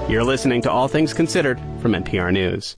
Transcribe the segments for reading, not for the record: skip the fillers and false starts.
You're listening to All Things Considered from NPR News.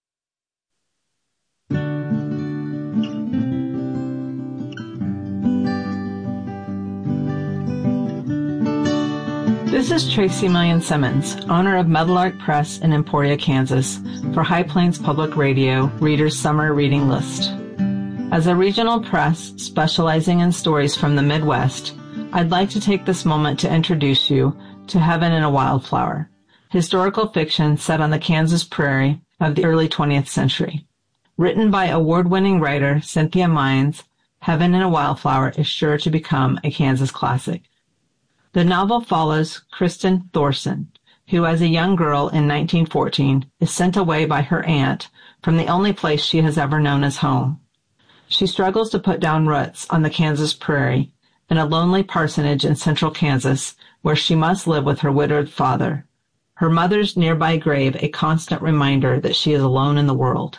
This is Tracy Millian Simmons, owner of Meadowlark Press in Emporia, Kansas, for High Plains Public Radio Reader's Summer Reading List. As a regional press specializing in stories from the Midwest, I'd like to take this moment to introduce you to Heaven in a Wildflower, historical fiction set on the Kansas prairie of the early 20th century. Written by award-winning writer Cynthia Mines, Heaven in a Wildflower is sure to become a Kansas classic. The novel follows Kristen Thorson, who as a young girl in 1914 is sent away by her aunt from the only place she has ever known as home. She struggles to put down roots on the Kansas prairie in a lonely parsonage in central Kansas where she must live with her widowed father, her mother's nearby grave a constant reminder that she is alone in the world.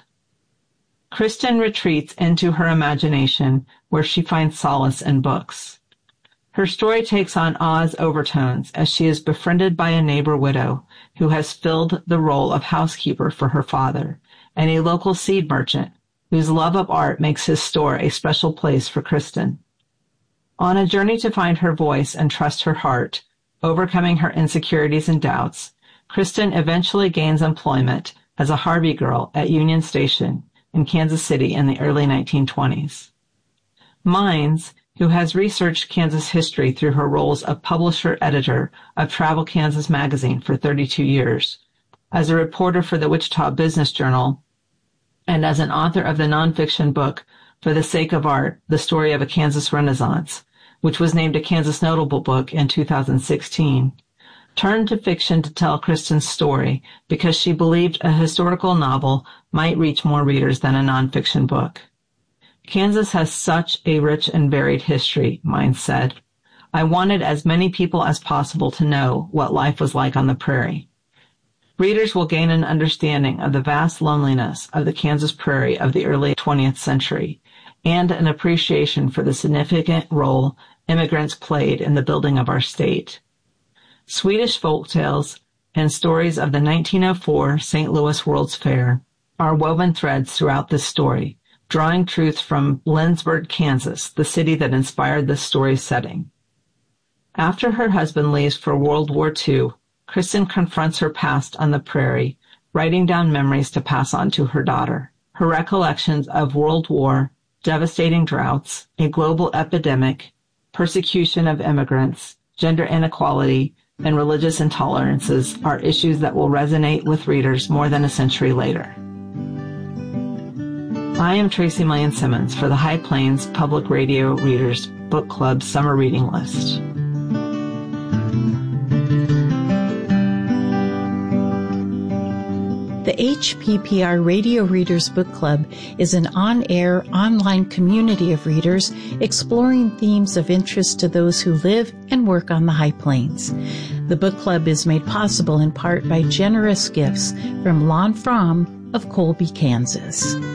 Kristen retreats into her imagination where she finds solace in books. Her story takes on Oz overtones as she is befriended by a neighbor widow who has filled the role of housekeeper for her father and a local seed merchant whose love of art makes his store a special place for Kristen. On a journey to find her voice and trust her heart, overcoming her insecurities and doubts, Kristen eventually gains employment as a Harvey girl at Union Station in Kansas City in the early 1920s. Mines, who has researched Kansas history through her roles of publisher-editor of Travel Kansas magazine for 32 years, as a reporter for the Wichita Business Journal, and as an author of the nonfiction book For the Sake of Art, The Story of a Kansas Renaissance, which was named a Kansas Notable Book in 2016, turned to fiction to tell Kristen's story because she believed a historical novel might reach more readers than a nonfiction book. Kansas has such a rich and varied history, Mines said. I wanted as many people as possible to know what life was like on the prairie. Readers will gain an understanding of the vast loneliness of the Kansas prairie of the early 20th century and an appreciation for the significant role immigrants played in the building of our state. Swedish folktales and stories of the 1904 St. Louis World's Fair are woven threads throughout this story, drawing truth from Lindsborg, Kansas, the city that inspired this story's setting. After her husband leaves for World War II, Kristen confronts her past on the prairie, writing down memories to pass on to her daughter. Her recollections of World War, devastating droughts, a global epidemic, persecution of immigrants, gender inequality, and religious intolerances are issues that will resonate with readers more than a century later. I am Tracy Millian Simmons for the High Plains Public Radio Readers Book Club Summer Reading List. The HPPR Radio Readers Book Club is an on-air, online community of readers exploring themes of interest to those who live and work on the High Plains. The book club is made possible in part by generous gifts from Lon Fromm of Colby, Kansas.